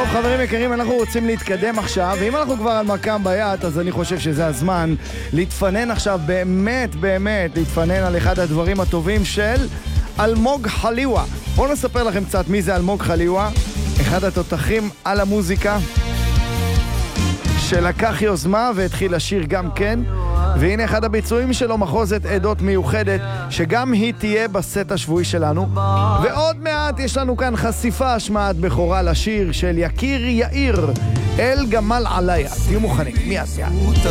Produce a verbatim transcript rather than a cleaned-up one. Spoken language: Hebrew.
טוב, חברים יקרים, אנחנו רוצים להתקדם עכשיו, ואם אנחנו כבר על מקם ביד, אז אני חושב שזה הזמן להתפנן עכשיו, באמת, באמת, להתפנן על אחד הדברים הטובים של אלמוג חליווה. בואו נספר לכם קצת מי זה אלמוג חליווה, אחד התותחים על המוזיקה, שלקח יוזמה והתחיל לשיר גם כן, והנה אחד הביצועים שלו, מחוזת עדות מיוחדת, שגם היא תהיה בסט השבועי שלנו. ועוד מעט יש לנו כאן חשיפה, השמעת בכורה לשיר של יקיר יאיר, אל גמל עליה. תהיו מוכנים, מיד מיד.